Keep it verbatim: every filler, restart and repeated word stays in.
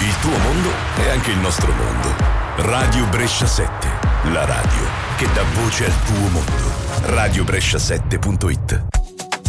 Il tuo mondo è anche il nostro mondo. Radio Brescia sette, la radio che dà voce al tuo mondo. radio brescia sette punto it.